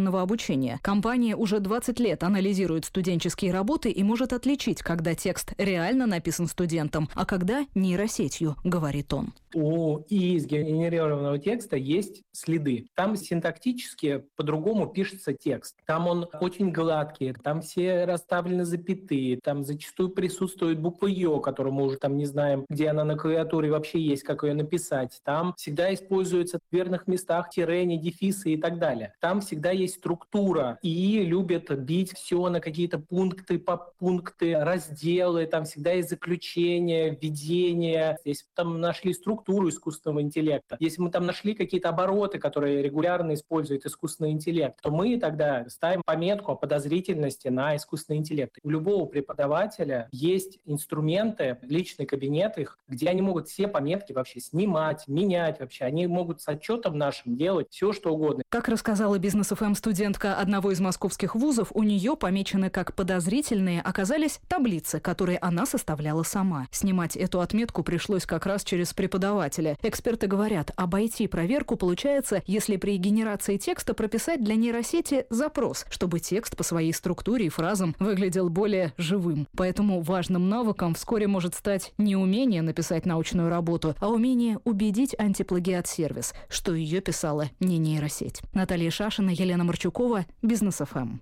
углубленного обучения. Компания уже 20 лет анализирует студенческие работы и может отличить, когда текст реально написан студентом, а когда нейросетью, говорит он. У сгенерированного текста есть следы. Там синтактически по-другому пишется текст. Там он очень гладкий, там все расставлены запятые, там зачастую присутствует буква «ё», которую мы уже там не знаем, где она на клавиатуре вообще есть, как ее написать. Там всегда используются в верных местах тире, дефисы и так далее. Там всегда есть структура, и любят бить все на какие-то пункты, подпункты, разделы, там всегда есть заключение, введение. Если мы там нашли структуру искусственного интеллекта, если мы там нашли какие-то обороты, которые регулярно использует искусственный интеллект, то мы тогда ставим пометку о подозрительности на искусственный интеллект. У любого преподавателя есть инструменты, личный кабинет их, где они могут все пометки вообще снимать, менять вообще. Они могут с отчетом нашим делать все, что угодно. Как рассказала Бизнес ФМ студентка одного из московских вузов, у нее помечены как подозрительные оказались таблицы, которые она составляла сама. Снимать эту отметку пришлось как раз через преподавателя. Эксперты говорят, обойти проверку получается, если при генерации текста прописать для нейросети запрос, чтобы текст по своей структуре и фразам выглядел более живым. Поэтому важным навыком вскоре может стать не умение написать научную работу, а умение убедить антиплагиат-сервис, что ее писала не нейросеть. Наталья Шашина, Елена Марчукова, Бизнес ФМ.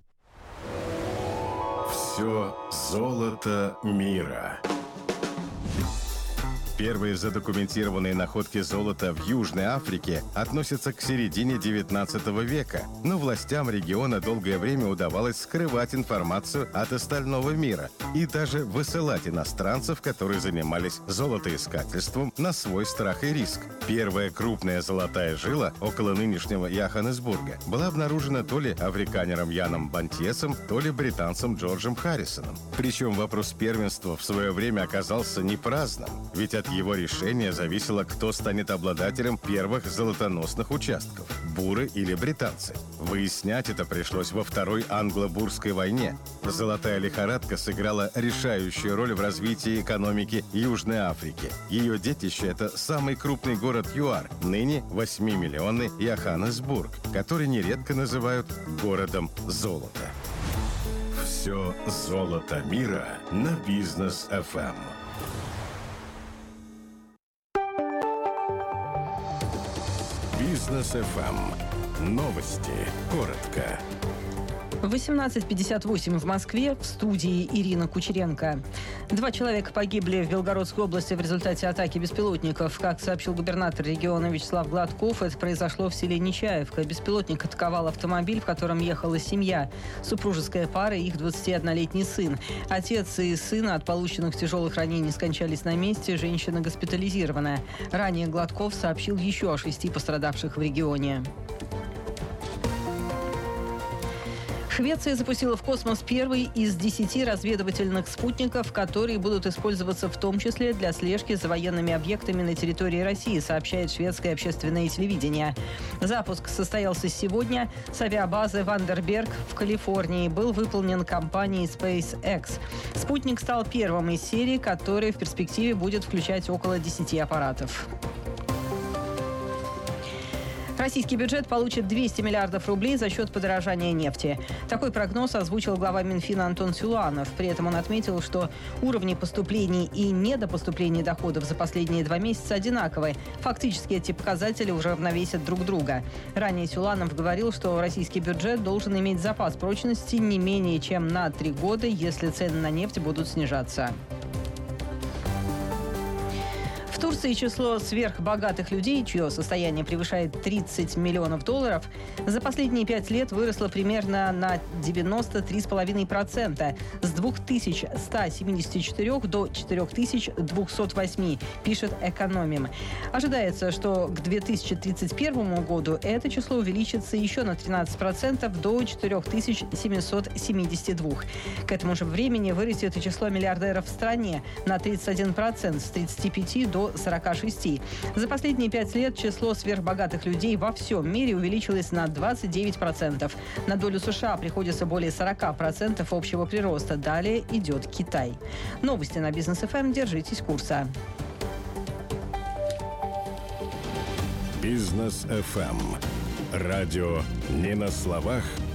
Все золото мира. Первые задокументированные находки золота в Южной Африке относятся к середине 19 века, но властям региона долгое время удавалось скрывать информацию от остального мира и даже высылать иностранцев, которые занимались золотоискательством, на свой страх и риск. Первая крупная золотая жила около нынешнего Йоханнесбурга была обнаружена то ли африканером Яном Бантьесом, то ли британцем Джорджем Харрисоном. Причем вопрос первенства в свое время оказался не праздным, ведь от его решения зависело, кто станет обладателем первых золотоносных участков – буры или британцы. Выяснять это пришлось во Второй англо-бурской войне. Золотая лихорадка сыграла решающую роль в развитии экономики Южной Африки. Ее детище – это самый крупный город ЮАР, ныне 8-миллионный Йоханнесбург, который нередко называют городом золота. Все золото мира на Бизнес ФМ. Бизнес ФМ. Новости. Коротко. 18:58 в Москве. В студии Ирина Кучеренко. 2 человека погибли в Белгородской области в результате атаки беспилотников. Как сообщил губернатор региона Вячеслав Гладков, это произошло в селе Нечаевка. Беспилотник атаковал автомобиль, в котором ехала семья. Супружеская пара и их 21-летний сын. Отец и сын от полученных тяжелых ранений скончались на месте. Женщина госпитализирована. Ранее Гладков сообщил еще о 6 пострадавших в регионе. Швеция запустила в космос первый из 10 разведывательных спутников, которые будут использоваться в том числе для слежки за военными объектами на территории России, сообщает шведское общественное телевидение. Запуск состоялся сегодня с авиабазы Вандерберг в Калифорнии. Был выполнен компанией SpaceX. Спутник стал первым из серии, который в перспективе будет включать около 10 аппаратов. Российский бюджет получит 200 миллиардов рублей за счет подорожания нефти. Такой прогноз озвучил глава Минфина Антон Силуанов. При этом он отметил, что уровни поступлений и недопоступлений доходов за последние 2 месяца одинаковы. Фактически эти показатели уже равновесят друг друга. Ранее Силуанов говорил, что российский бюджет должен иметь запас прочности не менее чем на 3 года, если цены на нефть будут снижаться. В Турции число сверхбогатых людей, чье состояние превышает 30 миллионов долларов, за последние 5 лет выросло примерно на 93,5%, с 2174 до 4208, пишет «Экономим». Ожидается, что к 2031 году это число увеличится еще на 13% до 4772. К этому же времени вырастет и число миллиардеров в стране на 31%, с 35 до 46. За последние 5 лет число сверхбогатых людей во всем мире увеличилось на 29%. На долю США приходится более 40% общего прироста. Далее идет Китай. Новости на Бизнес ФМ. Держитесь курса. Бизнес ФМ. Радио не на словах,